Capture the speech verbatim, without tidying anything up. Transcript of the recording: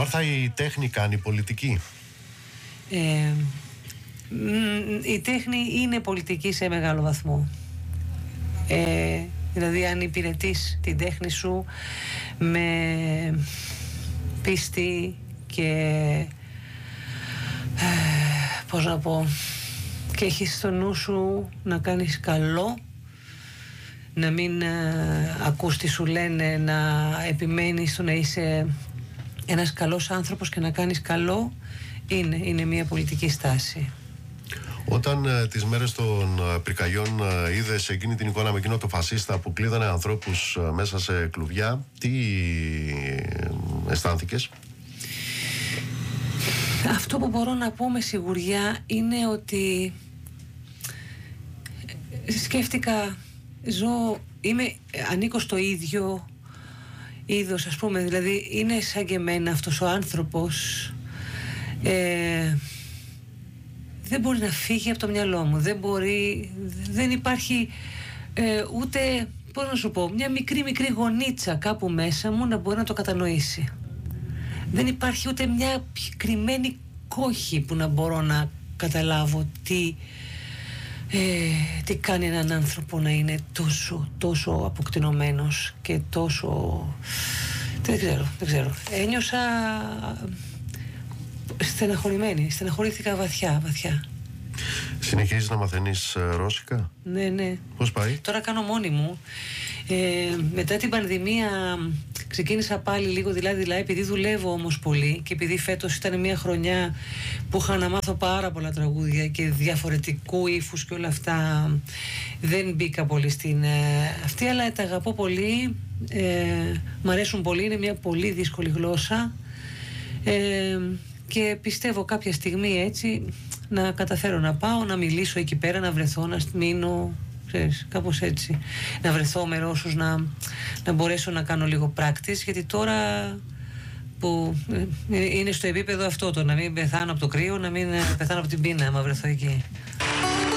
Μάρθα, η τέχνη κάνει πολιτική? Ε, η τέχνη είναι πολιτική σε μεγάλο βαθμό. Ε, δηλαδή αν υπηρετείς την τέχνη σου με πίστη και ε, πώς να πω, και έχεις στο νου σου να κάνεις καλό, να μην ε, ακούς τι σου λένε, να επιμένεις στο να είσαι ένας καλός άνθρωπος και να κάνεις καλό, είναι, είναι μια πολιτική στάση. Όταν ε, τις μέρες των ε, πυρκαγιών ε, είδες εκείνη την εικόνα με εκείνο το φασίστα που κλείδανε ανθρώπους ε, μέσα σε κλουβιά, τι ε, αισθάνθηκες? Αυτό που μπορώ να πω με σιγουριά είναι ότι σκέφτηκα, ζω, είμαι, ανήκω στο ίδιο είδος, ας πούμε, δηλαδή είναι σαν και εμένα αυτός ο άνθρωπος, ε, δεν μπορεί να φύγει από το μυαλό μου, δεν μπορεί, δεν υπάρχει ε, ούτε, πώς να σου πω, μια μικρή μικρή γωνίτσα κάπου μέσα μου να μπορεί να το κατανοήσει. Δεν υπάρχει ούτε μια κρυμμένη κόχη που να μπορώ να καταλάβω τι, ε, τι κάνει έναν άνθρωπο να είναι τόσο, τόσο αποκτηνωμένος και τόσο... Δεν ξέρω, δεν ξέρω. Ένιωσα στεναχωρημένη, στεναχωρήθηκα βαθιά, βαθιά. Συνεχίζεις να μαθαίνεις ε, ρώσικα? Ναι, ναι. Πώς πάει? Τώρα κάνω μόνη μου. Ε, μετά την πανδημία ξεκίνησα πάλι λίγο δειλά-δειλά, επειδή δουλεύω όμως πολύ και επειδή φέτος ήταν μια χρονιά που είχα να μάθω πάρα πολλά τραγούδια και διαφορετικού ύφους και όλα αυτά, δεν μπήκα πολύ στην ε, αυτή, αλλά τα αγαπώ πολύ, ε, μ' αρέσουν πολύ, είναι μια πολύ δύσκολη γλώσσα, ε, και πιστεύω κάποια στιγμή έτσι να καταφέρω να πάω, να μιλήσω εκεί πέρα, να βρεθώ, να μείνω, ξέρεις, κάπως έτσι. Να βρεθώ με Ρώσους, να, να μπορέσω να κάνω λίγο practice, γιατί τώρα που ε, είναι στο επίπεδο αυτό, το να μην πεθάνω από το κρύο, να μην πεθάνω από την πείνα, άμα βρεθώ εκεί.